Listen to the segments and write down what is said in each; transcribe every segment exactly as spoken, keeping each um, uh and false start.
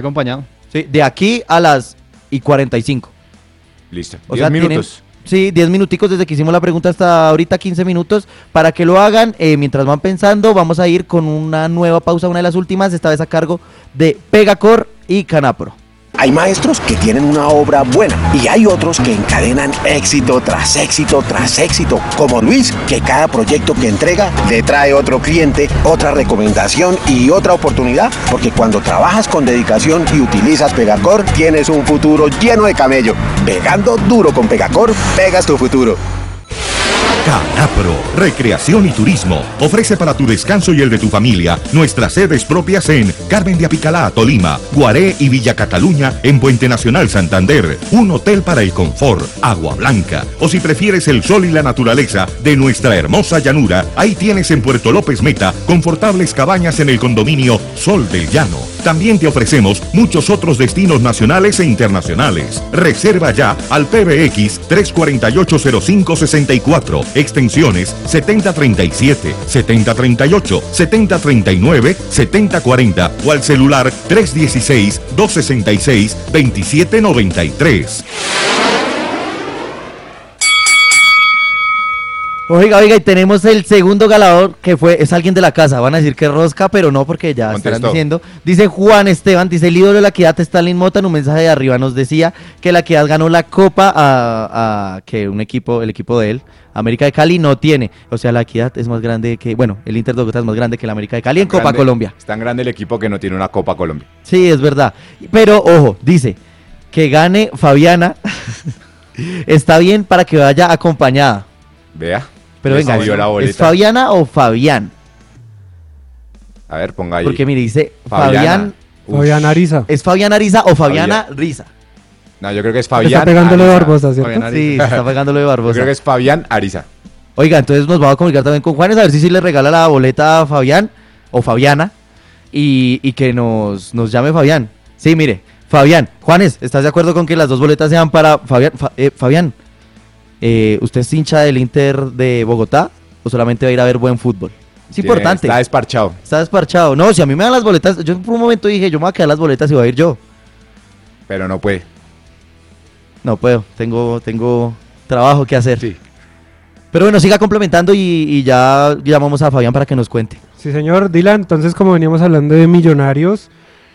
acompañado. Sí, de aquí a las y cuarenta y cinco. Listo. O diez sea, minutos. tienen- Sí, diez minuticos desde que hicimos la pregunta hasta ahorita, quince minutos, para que lo hagan. Eh, mientras van pensando, vamos a ir con una nueva pausa, una de las últimas, esta vez a cargo de Pegacor y Canapro. Hay maestros que tienen una obra buena y hay otros que encadenan éxito tras éxito tras éxito, como Luis, que cada proyecto que entrega le trae otro cliente, otra recomendación y otra oportunidad, porque cuando trabajas con dedicación y utilizas Pegacor, tienes un futuro lleno de camello. Pegando duro con Pegacor, pegas tu futuro. Canapro, Recreación y Turismo, ofrece para tu descanso y el de tu familia nuestras sedes propias en Carmen de Apicalá, Tolima, Guaré y Villa Cataluña en Puente Nacional Santander, un hotel para el confort, agua blanca, o si prefieres el sol y la naturaleza de nuestra hermosa llanura, ahí tienes en Puerto López Meta confortables cabañas en el condominio Sol del Llano. También te ofrecemos muchos otros destinos nacionales e internacionales. Reserva ya al P B X tres cuatro ocho cero cinco seis cuatro, extensiones setenta treinta y siete, setenta treinta y ocho, setenta treinta y nueve, setenta cuarenta o al celular tres uno seis, dos seis seis, dos siete nueve tres. Oiga, oiga, y tenemos el segundo ganador, que fue, es alguien de la casa, van a decir que rosca, pero no, porque ya Contestó. estarán diciendo. Dice Juan Esteban, dice el ídolo de la Equidad, Stalin Mota, en un mensaje de arriba nos decía que la Equidad ganó la copa a, a que un equipo, el equipo de él, América de Cali, no tiene. O sea, la Equidad es más grande que, bueno, el Inter de Bogotá es más grande que la América de Cali en Tan Copa grande- Colombia. Es tan grande el equipo que no tiene una Copa Colombia. Sí, es verdad. Pero, ojo, dice que gane Fabiana, está bien para que vaya acompañada. Vea. Pero le venga, subió la ¿es boleta. Fabiana o Fabián? A ver, ponga ahí. Porque mire, dice Fabiana. Fabián, Uf. Fabián Ariza. ¿es Fabián Ariza o Fabiana Riza? No, yo creo que es Está Fabián pegándole de Ariza. Barbosa, ¿cierto? Fabián Ariza. Sí, se está pegando lo de Yo Barbosa. creo que es Fabián Ariza. Oiga, entonces nos vamos a comunicar también con Juanes a ver si sí le regala la boleta a Fabián o Fabiana y, y que nos, nos llame Fabián. Sí, mire, Fabián, Juanes, ¿estás de acuerdo con que las dos boletas sean para Fabián? Fa- eh, Fabián, eh, ¿usted es hincha del Inter de Bogotá o solamente va a ir a ver buen fútbol? Es Tiene- importante. Está desparchado. Está desparchado. No, si a mí me dan las boletas, yo por un momento dije, yo me voy a quedar las boletas y voy a ir yo. Pero no puede. No puedo, tengo, tengo trabajo que hacer. Sí. Pero bueno, siga complementando y, y ya llamamos a Fabián para que nos cuente. Sí, señor Dylan. Entonces, como veníamos hablando de Millonarios,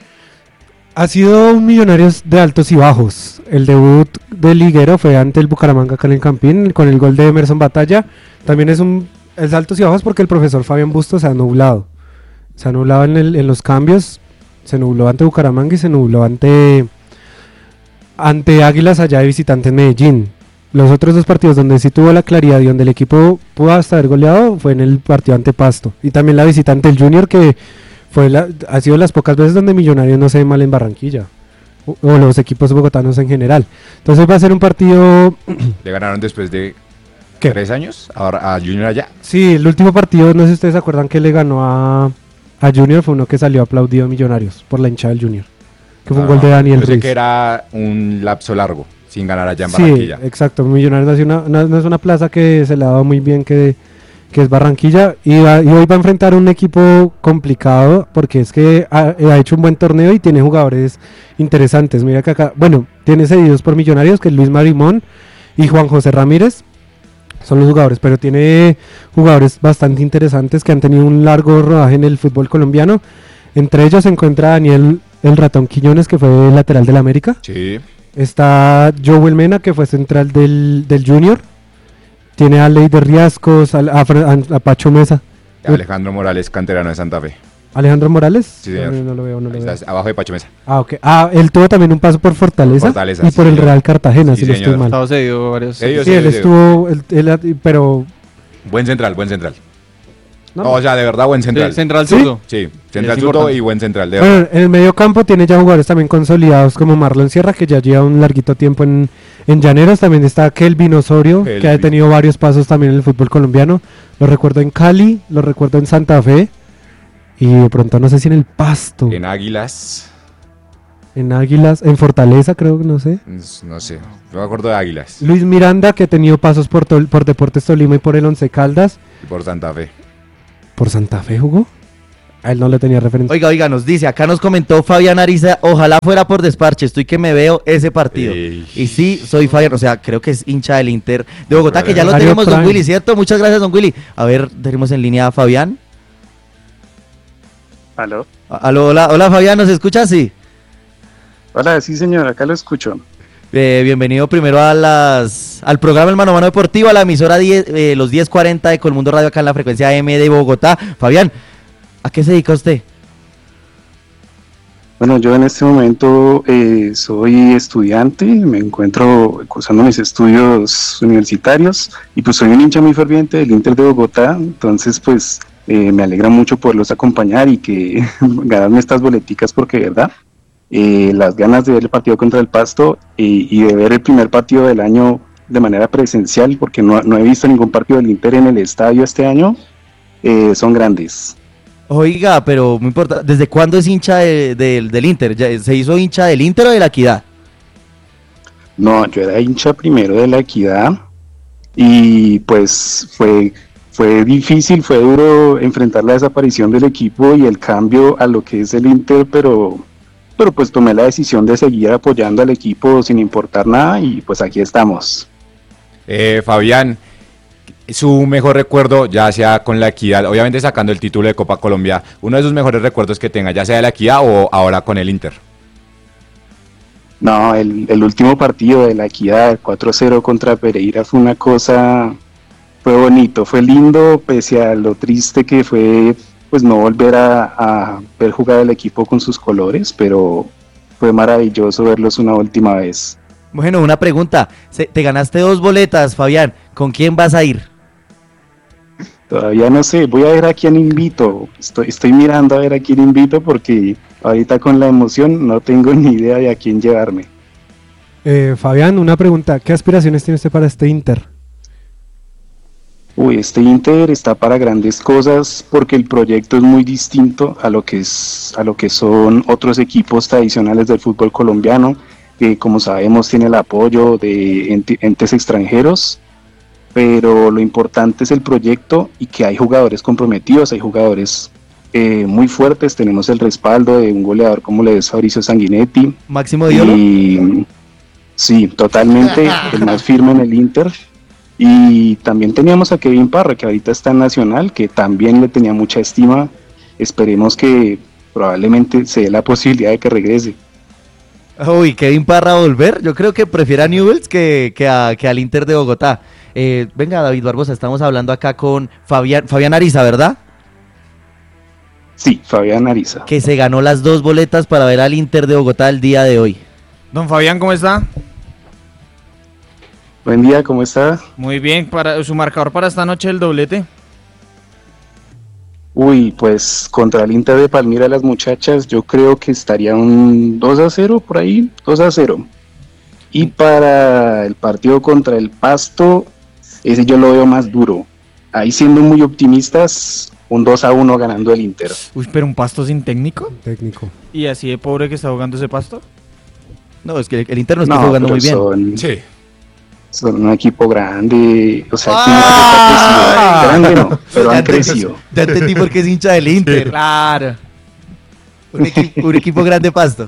ha sido un Millonarios de altos y bajos. El debut del liguero fue ante el Bucaramanga acá en el Campín, con el gol de Emerson Batalla. También es un es de altos y bajos porque el profesor Fabián Bustos se ha nublado. Se ha nublado en, el- en los cambios. Se nubló ante Bucaramanga y se nubló ante, ante Águilas allá de visitante en Medellín. Los otros dos partidos donde sí tuvo la claridad y donde el equipo pudo hasta haber goleado fue en el partido ante Pasto. Y también la visitante el Junior, que fue la, ha sido las pocas veces donde Millonarios no se ve mal en Barranquilla. O, o los equipos bogotanos en general. Entonces va a ser un partido... Le ganaron después de ¿Qué? tres años ahora a Junior allá. Sí, el último partido, no sé si ustedes se acuerdan que le ganó a, a Junior, fue uno que salió aplaudido a Millonarios por la hinchada del Junior. Que fue un Ah, gol de Daniel yo sé Ruiz. que era un lapso largo sin ganar allá en Sí, Barranquilla. exacto. Millonarios no, es una- no- no es una plaza que se le ha dado muy bien, que, que es Barranquilla. Y, va- y hoy va a enfrentar un equipo complicado porque es que ha, ha hecho un buen torneo y tiene jugadores interesantes. Mira que acá, bueno, tiene cedidos por Millonarios, que es Luis Marimón y Juan José Ramírez. Son los jugadores, pero tiene jugadores bastante interesantes que han tenido un largo rodaje en el fútbol colombiano. Entre ellos se encuentra Daniel El Ratón Quiñones, que fue lateral del América. Sí. Está Joel Mena, que fue central del, del Junior. Tiene a Ley de Riascos, a, a, a Pacho Mesa. Alejandro Morales, canterano de Santa Fe. Alejandro Morales. Sí, señor. No, no lo veo, no lo Ahí veo. está, abajo de Pacho Mesa. Ah, ok. Ah, él tuvo también un paso por Fortaleza, Fortaleza, y sí, por el señor. Real Cartagena, Sí, si no señor. estoy mal. Estado cedido varios. Ellos- Sí, él sí, sí. estuvo, él- él- pero... Buen central, buen central. no, No, o sea, de verdad buen central. Sí, central ¿Sí? zurdo. Sí, central Es zurdo importante. y buen central. De verdad. Bueno, en el medio campo tiene ya jugadores también consolidados como Marlon Sierra, que ya lleva un larguito tiempo en, en Llaneros. También está Kelvin Osorio, que ha Kelvin. tenido varios pasos también en el fútbol colombiano. Lo recuerdo en Cali, lo recuerdo en Santa Fe. Y de pronto no sé si en el Pasto, En Águilas, en Águilas, en Fortaleza creo, no sé. mm, no sé, no me acuerdo de Águilas Luis Miranda, que ha tenido pasos por, Tol- por Deportes Tolima y por el Once Caldas. y por Santa Fe. ¿Por Santa Fe jugó? A él no le tenía referencia. Oiga, oiga, nos dice, acá nos comentó Fabián Ariza, ojalá fuera por desparche, estoy que me veo ese partido. Ey. Y sí, soy Fabián, o sea, creo que es hincha del Inter de Bogotá, que ya lo Mario tenemos, don Prime. Willy, ¿cierto? Muchas gracias, don Willy. A ver, tenemos en línea a Fabián. ¿Aló? Aló, hola, hola Fabián, ¿nos escuchas? Sí. Hola, sí señor, acá lo escucho. Eh, bienvenido primero a las al programa El Mano a Mano Deportivo, a la emisora diez, eh, los diez cuarenta de Colmundo Radio acá en la frecuencia M de Bogotá. Fabián, ¿a qué se dedica usted? Bueno, yo en este momento eh, soy estudiante, me encuentro cursando mis estudios universitarios y pues soy un hincha muy ferviente del Inter de Bogotá, entonces pues eh, me alegra mucho poderlos acompañar y que ganarme estas boleticas porque de verdad eh, las ganas de ver el partido contra el Pasto y, y de ver el primer partido del año de manera presencial, porque no, no he visto ningún partido del Inter en el estadio este año, eh, son grandes. Oiga, pero muy importante, ¿desde cuándo es hincha de- de- del Inter? ¿Ya ¿Se hizo hincha del Inter o de la Equidad? No, yo era hincha primero de la Equidad y pues fue, fue difícil, fue duro enfrentar la desaparición del equipo y el cambio a lo que es el Inter, pero, pero pues tomé la decisión de seguir apoyando al equipo sin importar nada y pues aquí estamos. Eh, Fabián, su mejor recuerdo, ya sea con la Equidad, obviamente sacando el título de Copa Colombia, uno de sus mejores recuerdos que tenga, ya sea de la Equidad o ahora con el Inter. No, el, el último partido de la Equidad, cuatro cero contra Pereira, fue una cosa, fue bonito, fue lindo, pese a lo triste que fue, pues no volver a, a ver jugar al equipo con sus colores, pero fue maravilloso verlos una última vez. Bueno, una pregunta, se- te ganaste dos boletas, Fabián, ¿con quién vas a ir? Todavía no sé, voy a ver a quién invito, estoy, estoy mirando a ver a quién invito porque ahorita con la emoción no tengo ni idea de a quién llevarme. Eh, Fabián, una pregunta. ¿Qué aspiraciones tiene usted para este Inter? Uy, este Inter está para grandes cosas porque el proyecto es muy distinto a lo que es a lo que son otros equipos tradicionales del fútbol colombiano, que como sabemos tiene el apoyo de ente- entes extranjeros, pero lo importante es el proyecto y que hay jugadores comprometidos, hay jugadores eh, muy fuertes, tenemos el respaldo de un goleador como le es Fabricio Sanguinetti, Máximo Diolo. y sí, totalmente el más firme en el Inter. Y también teníamos a Kevin Parra, que ahorita está en Nacional, que también le tenía mucha estima. Esperemos que probablemente se dé la posibilidad de que regrese. Uy, Kevin Parra volver, yo creo que prefiere a Newell's que, que, a- que al Inter de Bogotá. Eh, venga, David Barbosa, estamos hablando acá con Fabián, Fabián Ariza, ¿verdad? Sí, Fabián Ariza. Que se ganó las dos boletas para ver al Inter de Bogotá el día de hoy. Don Fabián, ¿cómo está? Buen día, ¿cómo está? Muy bien, para su marcador para esta noche el doblete. Uy, pues contra el Inter de Palmira las muchachas, yo creo que estaría un dos a cero por ahí, dos a cero. Y para el partido contra el Pasto, ese yo lo veo más duro. Ahí siendo muy optimistas, un dos a uno ganando el Inter. Uy, pero un Pasto sin técnico. Técnico. ¿Y así de pobre que está jugando ese Pasto? No, es que el Inter no está jugando pero muy bien. Son, Sí. son un equipo grande, o sea, ¡Ah! tiene que crecido. Grande no, pero Ya han entendí- crecido. Ya entendí por qué es hincha del Inter. Claro. Un, equi- un equipo grande Pasto.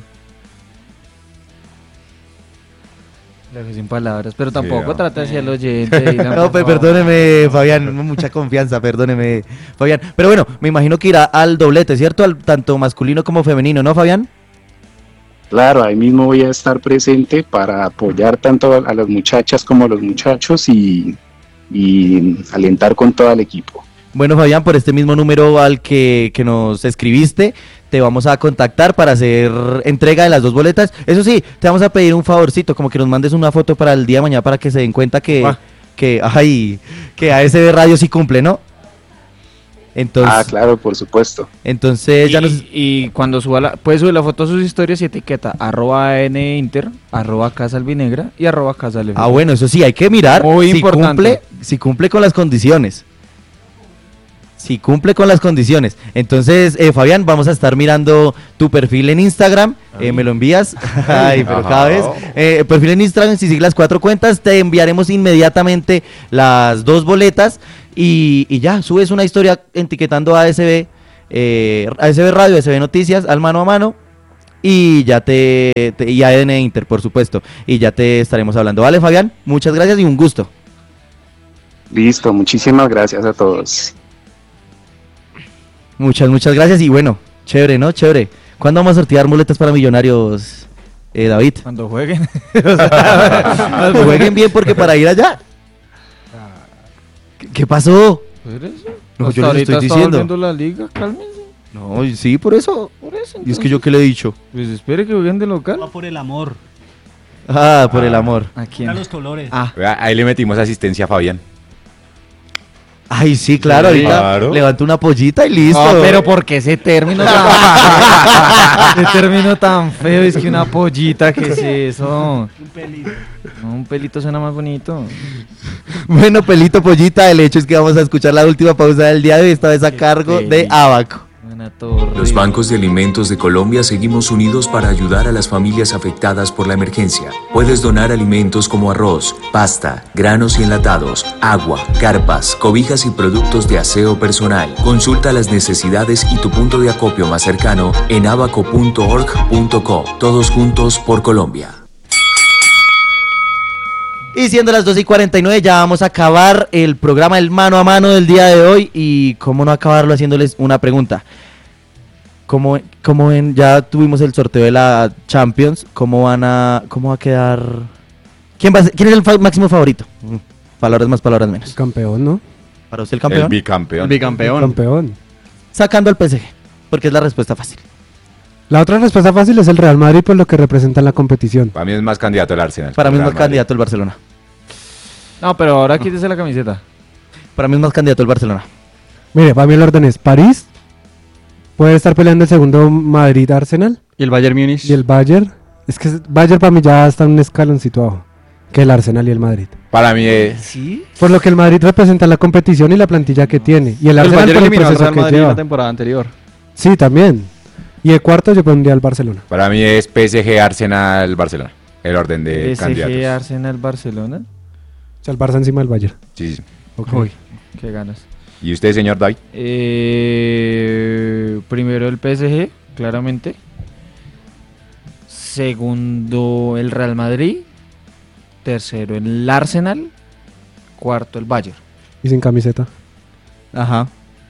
Lo dejé sin palabras, pero tampoco no. trata hacia el oyente. Dylan, No, por pues favor. perdóneme, Fabián, mucha confianza, perdóneme, Fabián. Pero bueno, me imagino que irá al doblete, ¿cierto? Al, tanto masculino como femenino, ¿no, Fabián? Claro, ahí mismo voy a estar presente para apoyar tanto a, a las muchachas como a los muchachos y, y alentar con todo el equipo. Bueno, Fabián, por este mismo número al que, que nos escribiste, te vamos a contactar para hacer entrega de las dos boletas. Eso sí, te vamos a pedir un favorcito, como que nos mandes una foto para el día de mañana para que se den cuenta que, Ah. que, ay, que A S B Radio sí cumple, ¿no? Entonces, Ah, claro, por supuesto. entonces ya y, nos... y cuando suba la, puede subir la foto a sus historias y etiqueta arroba Ninter, arroba Casa Albinegra y arroba Casa Albinegra. Ah, bueno, eso sí, hay que mirar Muy si importante. cumple, si cumple con las condiciones. Si cumple con las condiciones. Entonces, eh, Fabián, vamos a estar mirando tu perfil en Instagram. Eh, me lo envías. Ay, pero Ajá. cada vez. Eh, perfil en Instagram, si sigues las cuatro cuentas, te enviaremos inmediatamente las dos boletas. Y, y ya, subes una historia etiquetando a A S B eh, A S B Radio, A S B Noticias, al mano a mano. Y ya te, te y A N Inter, por supuesto. Y ya te estaremos hablando. Vale, Fabián, muchas gracias y un gusto. Listo, muchísimas gracias a todos. Muchas, muchas gracias. Y bueno, chévere, ¿no? Chévere. ¿Cuándo vamos a sortear muletas para Millonarios, eh, David? Cuando jueguen. O sea, cuando jueguen bien, porque para ir allá. ¿Qué, qué pasó? No, Hasta yo les ahorita estoy está diciendo. volviendo la liga, cálmense. No, sí, por eso. Por eso, Y es que yo qué le he dicho. Pues espere que jueguen de local. Va por el amor. Ah, por el amor. ¿A quién? A los colores. Ah, Vea, ahí le metimos asistencia a Fabián. Ay, sí, claro, ahorita Claro. levanto una pollita y listo. no, pero ¿por qué ese término tan ese término tan feo? Es que una pollita, ¿qué es eso? Un pelito. No, un pelito suena más bonito. Bueno, pelito, pollita, el hecho es que vamos a escuchar la última pausa del día de hoy, esta vez a cargo de pelito. Abaco. Buena torre. Los bancos de alimentos de Colombia seguimos unidos para ayudar a las familias afectadas por la emergencia. Puedes donar alimentos como arroz, pasta, granos y enlatados, agua, carpas, cobijas y productos de aseo personal. Consulta las necesidades y tu punto de acopio más cercano en abaco punto org punto co. Todos juntos por Colombia. Y siendo las doce y cuarenta y nueve ya vamos a acabar el programa del mano a mano del día de hoy. Y cómo no acabarlo haciéndoles una pregunta. ¿Cómo, cómo ven? Ya tuvimos el sorteo de la Champions. ¿Cómo van a, cómo va a quedar? ¿Quién va a ser- quién es el fa- máximo favorito? Mm, Palabras más, palabras menos. Campeón, ¿no? Para usted el El campeón. bicampeón. Bicampeón. Campeón. Sacando al P S G, porque es la respuesta fácil. La otra respuesta fácil es el Real Madrid por lo que representa en la competición. Para mí es más candidato el Arsenal. Para mí es Real más Madrid. candidato el Barcelona. No, pero ahora quítese la camiseta. Para mí es más candidato el Barcelona. Mire, para mí el orden es París, puede estar peleando el segundo Madrid-Arsenal Y el Bayern Múnich. y el Bayern. Es que Bayern para mí ya está un escaloncito abajo que el Arsenal y el Madrid. Para mí es... ¿Sí? Por lo que el Madrid representa la competición y la plantilla que tiene. Y el el Arsenal Bayern por el eliminó al proceso Real que Madrid lleva. la temporada anterior. Sí, también. Y el cuarto yo pondría al Barcelona. Para mí es P S G, Arsenal, Barcelona. El orden de P S G, candidatos. Arsenal, Barcelona. O sea, el Barça encima del Bayern. Sí, sí. Ok. Uy, qué ganas. ¿Y usted, señor David? Eh, primero el P S G, claramente. Segundo el Real Madrid. Tercero el Arsenal. Cuarto el Bayern. Y sin camiseta. Ajá.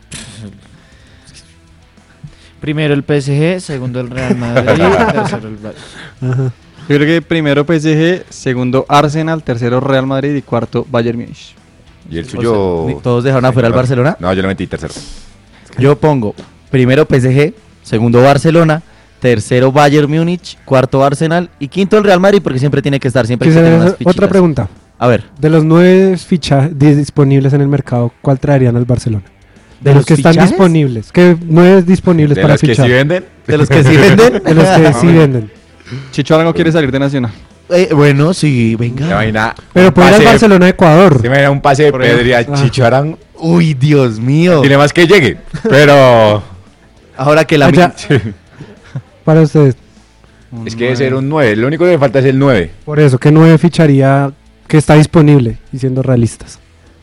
Primero el P S G, segundo el Real Madrid, tercero el Bayern. Ajá. Yo creo que primero P S G, segundo Arsenal, tercero Real Madrid y cuarto Bayern Múnich. ¿Y el O suyo? sea, ¿todos dejaron afuera al Barcelona? No, yo lo metí tercero. Yo pongo primero P S G, segundo Barcelona, tercero Bayern Múnich, cuarto Arsenal y quinto el Real Madrid porque siempre tiene que estar, siempre hay que Quisiera tener unas hacer otra fichitas. pregunta. A ver, De los nueve fichajes disponibles en el mercado, ¿cuál traerían al Barcelona? De, ¿De los los que están fichajes? disponibles. ¿Qué nueve disponibles ¿De para los que fichar? sí venden? de los que sí venden. De los que sí venden. Chicho Arango quiere salir de Nacional. Eh, bueno, sí, Se venga. imagina Pero un puede ir al pase- Barcelona Ecuador. Se imagina un pase de Por ejemplo. Pedri a Ah. Chicho Arango. Uy, Dios mío. Tiene más que llegue, pero... Ahora que la mi- Allá, para ustedes. Es que debe ser un nueve. Lo único que le falta es el nueve. Por eso, ¿qué nueve ficharía que está disponible? Y siendo realistas.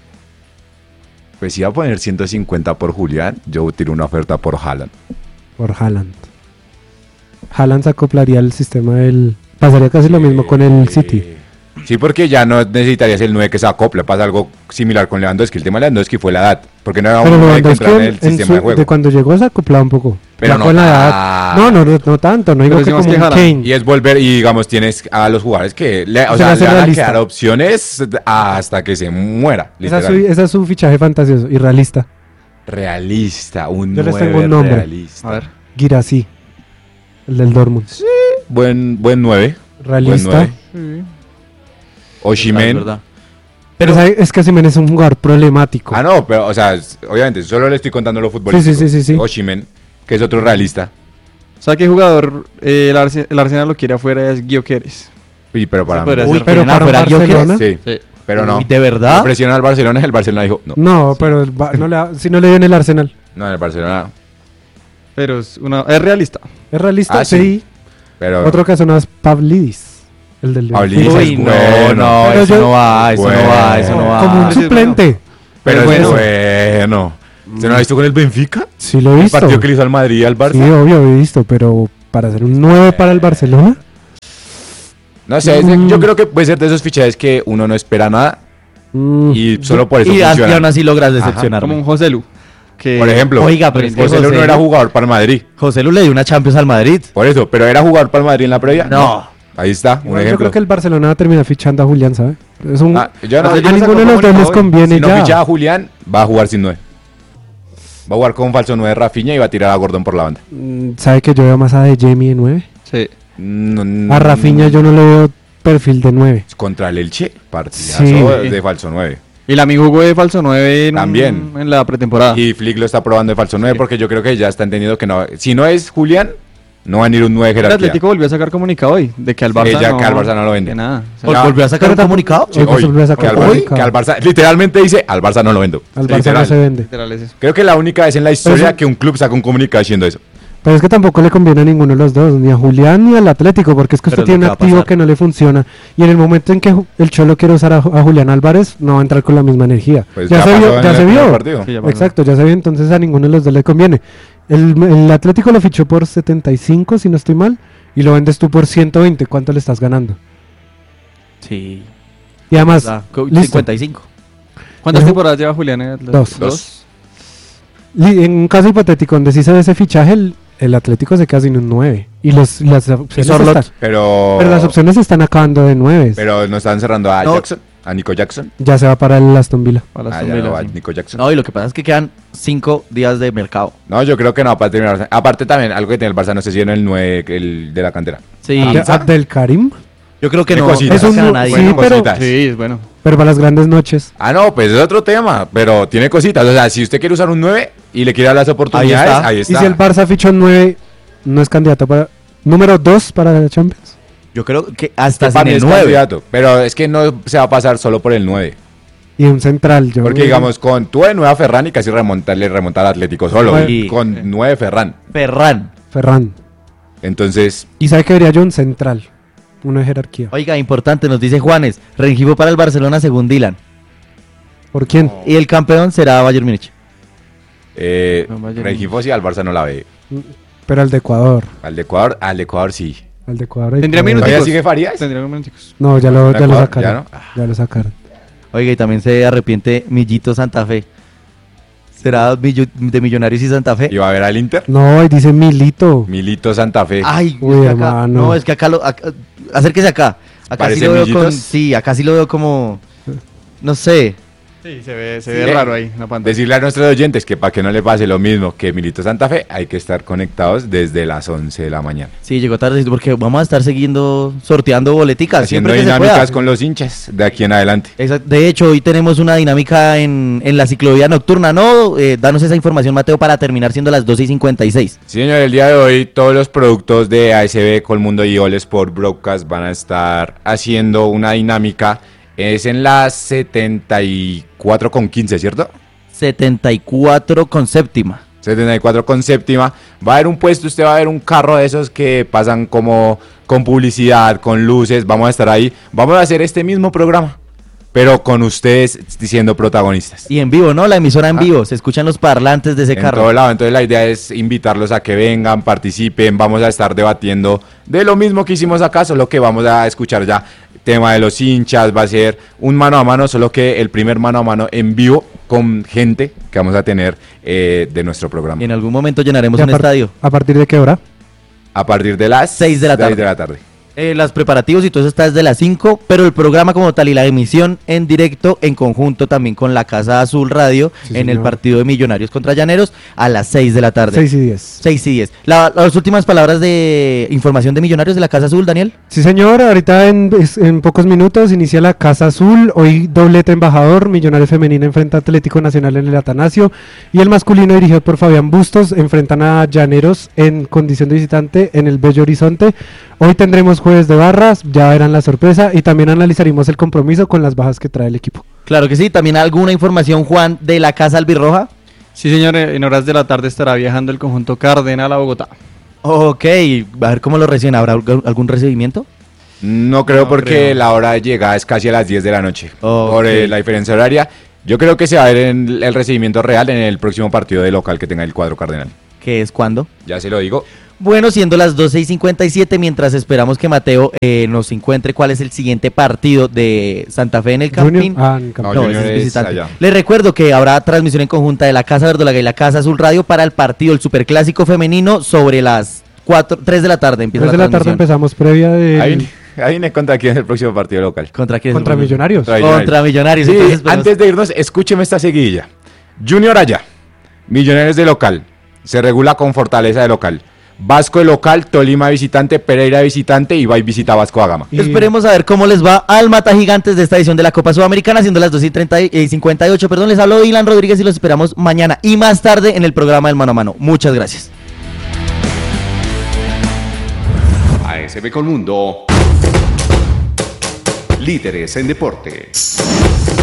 Pues iba a poner ciento cincuenta por Julián. Yo tiro una oferta por Haaland. Por Haaland. Haaland se acoplaría al sistema del... Pasaría casi lo mismo con el City. Sí, porque ya no necesitarías el nueve que se acopla. Pasa algo similar con Lewandowski. El tema de Lewandowski fue la edad. Porque no era Pero un nueve que Lewandowski entraba en en- el en sistema su- de juego. de cuando llegó se acoplaba un poco. Pero Ya no con la edad. tanto. No, no, no, no tanto. No digo Pero que decimos como que un Haaland. Kane. Y es volver, y digamos, tienes a los jugadores que le, o Se sea, le hace le van a realista. quedar opciones hasta que se muera. Esa es, su, Literal. esa es su fichaje fantasioso y realista. Realista, un Yo les nueve tengo un nombre. realista. A ver. Guirassy. El del Dortmund. Buen, buen nueve. Realista. nueve. Oshimen. Es verdad. Pero ¿sabe? Es que Osimhen es un jugador problemático. Ah, no, pero, o sea, es- obviamente, solo le estoy contando lo futbolístico. Sí, sí, sí, sí, sí. Oshimen, que es otro realista. ¿Sabe qué jugador eh, el, Arse- el Arsenal lo quiere afuera? Es Guioqueres. Sí, pero para Se podría mí. Uy, hacer. pero ¿quieren para un afuera a Gyökeres? Barcelona. Sí, Sí. pero no. Uy, ¿de verdad? Le presionan al Barcelona y el Barcelona dijo, no. No, pero el Ba- no le da- si no le dio en el Arsenal. No, en el Barcelona. Pero es, una, es realista. Es realista, Ah, sí. sí. Pero. Otro caso no es Pavlidis. El del Pavlidis Benfica. es Uy, no, bueno. no, Pero eso yo- no va, eso no va, eso no va. Como un Ah, sí, suplente. Pero Pero es bueno. bueno. ¿Usted no lo ha visto con el Benfica? Sí lo he El visto. partido que le hizo al Madrid y al Barça. Sí, obvio, he visto, pero para hacer un nueve para el Barcelona. No sé, es de- yo creo que puede ser de esos fichajes que uno no espera nada Mm, y solo por eso Y, a- y funciona. aún así logras Como decepcionarme. un José Lu. Que Por ejemplo, Oiga, pero es que José Lu no José era Lu- jugador para el Madrid. José Lu le dio una Champions al Madrid. Por eso, pero era jugador para el Madrid en la previa. No. Ahí está, un igual yo ejemplo. creo que el Barcelona va a terminar fichando a Julián, ¿sabe? Es un, Ah, yo no- a, yo a no ninguno de los dos les conviene Si no ya. ficha a Julián, va a jugar sin nueve. Va a jugar con falso nueve Rafinha y va a tirar a Gordon por la banda. Mm, ¿Sabe que yo veo más a De Jemi de nueve? Sí. No, no, A Rafinha yo no le veo perfil de nueve. Contra el Elche, partidazo Sí. de falso nueve. Y la amigo jugó de falso nueve en, También. en la pretemporada. Y Flick lo está probando de falso nueve porque yo creo que ya está entendiendo que no. Si no es Julián, no va a ir un nueve El jerarquía. Atlético volvió a sacar comunicado hoy de que al Sí, Barça, ya no, que al Barça no lo vende. que nada. O sea, ¿Vol- Ya. ¿Volvió a sacar un Pero comunicado? Sí, Hoy hoy, volvió a sacar que al, comunicado. que al Barça, literalmente dice, al Barça no lo vendo. Al Barça Literal. no se vende. literal es eso. Creo que la única vez en la historia eso- que un club saca un comunicado diciendo eso. Pero es que tampoco le conviene a ninguno de los dos, ni a Julián ni al Atlético, porque es que Pero usted es lo tiene que un va a activo pasar. que no le funciona. Y en el momento en que Ju- el Cholo quiere usar a, Ju- a Julián Álvarez, no va a entrar con la misma energía. Pues ya, ya se pasó vio, en ya el se primer vio. partido. Sí, ya pasó. Exacto, ya se vio, entonces a ninguno de los dos le conviene. El, el Atlético lo fichó por setenta y cinco, si no estoy mal, y lo vendes tú por ciento veinte. ¿Cuánto le estás ganando? Sí. Y además, Ah, co- listo. cincuenta y cinco. ¿Cuántas Ujú. temporadas lleva Julián en el Atlético? Dos. Dos. li- en un caso hipotético donde sí se ve ese fichaje, el, el Atlético se queda sin un nueve. Y los, las opciones Sorlot. están, Pero. pero las opciones están acabando de nueve. Pero no están cerrando a No. Jackson, a Nico Jackson. Ya se va para el Aston Villa. Para las Ah, ya Aston no va Villa, sí. Nico Jackson. No, y lo que pasa es que quedan cinco días de mercado. No, yo creo que no, para terminar. Aparte también, algo que tiene el Barça, no sé si en el nueve, el de la cantera. Sí. Abde- Abdel Karim, Yo creo que Qué no, cosita. no Es un- sacan a nadie. sí, Bueno, pero- cositas. Sí, es bueno. pero para las grandes noches. Ah, no, pues es otro tema, pero tiene cositas. O sea, si usted quiere usar un nueve y le quiere dar las oportunidades, ahí Ahí está. está. Y si el Barça ficha un nueve, no es candidato para... Número dos para la Champions. Yo creo que hasta Este para sin mí el es nueve. candidato, pero es que no se va a pasar solo por el nueve. Y un central. Yo Porque digamos, con tu de nueve a Ferran y casi remonta, le remonta al Atlético solo. Bueno. y con nueve Ferran. Ferran. Ferran. Entonces, Y sabe que debería yo un central. Una jerarquía. Oiga, importante, nos dice Juanes. Rengifo para el Barcelona según Dylan. ¿Por quién? Y el campeón será Bayern Múnich. eh, No, Bayern Rengifo sí al Barça no la ve. Pero al de Ecuador. Al de Ecuador, al de Ecuador sí. Al de Ecuador. hay Tendría que ver. minutos. ¿Todavía sigue Farías? Tendría minuticos. No, ya lo, ya lo Ecuador, sacaron. ya Ya, no. lo sacaron. Oiga, y también se arrepiente Millito Santa Fe. ¿Será millo- de Millonarios y Santa Fe? ¿Y va a ver al Inter? No, y dice Milito. Milito Santa Fe. Ay, Uy, es que acá, hermano. no, es que acá lo... acá- acérquese acá. Acá sí ¿Parece lo veo con... Millitos? Sí, acá sí lo veo como... No sé. Sí, se ve, se Sí. ve raro ahí en la pantalla. Decirle a nuestros oyentes que para que no le pase lo mismo que Milito Santa Fe, hay que estar conectados desde las once de la mañana. Sí, llegó tarde porque vamos a estar siguiendo, sorteando boleticas. Haciendo siempre que se dinámicas pueda. con los hinchas de aquí en adelante. Exacto. De hecho, hoy tenemos una dinámica en, en la ciclovía nocturna, ¿no? Eh, danos esa información, Mateo, para terminar siendo las doce y cincuenta y seis. Sí, señor, el día de hoy todos los productos de A S B, Colmundo y All Sport Broadcast van a estar haciendo una dinámica. Es en las setenta y cuatro con quince, ¿cierto? setenta y cuatro con séptima. setenta y cuatro con séptima. Va a haber un puesto, usted va a ver un carro de esos que pasan como con publicidad, con luces. Vamos a estar ahí. Vamos a hacer este mismo programa, pero con ustedes siendo protagonistas. Y en vivo, ¿no? La emisora en Ah. vivo. Se escuchan los parlantes de ese En carro. todo lado. Entonces la idea es invitarlos a que vengan, participen. Vamos a estar debatiendo de lo mismo que hicimos acá, solo que vamos a escuchar ya tema de los hinchas. Va a ser un mano a mano, solo que el primer mano a mano en vivo con gente que vamos a tener eh, de nuestro programa. Y en algún momento llenaremos ¿Y a un par- estadio. ¿A partir de qué hora? A partir de las Seis de la tarde. de la tarde. Eh, los preparativos y todo eso está desde las cinco, pero el programa como tal y la emisión en directo en conjunto también con la Casa Azul Radio Sí, en el señor. partido de Millonarios contra Llaneros a las seis de la tarde. seis y diez. seis y diez. La- las últimas palabras de información de Millonarios de la Casa Azul, Daniel. Sí, señor. Ahorita en, es- en pocos minutos inicia la Casa Azul. Hoy doblete embajador. Millonarios Femenina enfrenta a Atlético Nacional en el Atanasio. Y el masculino dirigido por Fabián Bustos enfrentan a Llaneros en condición de visitante en el Bello Horizonte. Hoy tendremos jueves de barras. Ya verán la sorpresa. Y también analizaremos el compromiso con las bajas que trae el equipo. Claro que sí. También alguna información, Juan, de la Casa Albirroja. Sí, señor, en horas de la tarde estará viajando el conjunto Cardenal a Bogotá. Ok, a ver cómo lo reciben. ¿Habrá algún algún recibimiento? No creo No porque creo. la hora de llegada es casi a las diez de la noche. Ok. Por eh, la diferencia horaria. Yo creo que se va a ver en el recibimiento real en el próximo partido de local que tenga el cuadro cardenal. ¿Qué es cuándo? Ya se lo digo. Bueno, siendo las doce y cincuenta y siete, mientras esperamos que Mateo eh, nos encuentre cuál es el siguiente partido de Santa Fe en el Campín. Ah, en el Campín. No, No, Junior ese es es visitante. allá. Les recuerdo que habrá transmisión en conjunta de la Casa Verdolaga y la Casa Azul Radio para el partido, el Superclásico Femenino, sobre las cuatro, tres de la tarde. Empieza tres de la, la tarde transmisión. empezamos previa de Ahí, ahí me contra quién es el próximo partido local. ¿Contra quién? contra Millonarios. Contra Contra Millonarios. Sí, entonces esperemos- antes de irnos, escúcheme esta seguidilla. Junior allá, Millonarios de local, se regula con Fortaleza de local. Vasco de local, Tolima visitante, Pereira visitante y Ibai visita Vasco da Gama. Y- Esperemos a ver cómo les va al Mata Gigantes de esta edición de la Copa Sudamericana, siendo las dos y treinta y cincuenta y ocho. Perdón, les habló Dylan Rodríguez y los esperamos mañana y más tarde en el programa del Mano a Mano. Muchas gracias. A S B Colmundo. Líderes en deportes.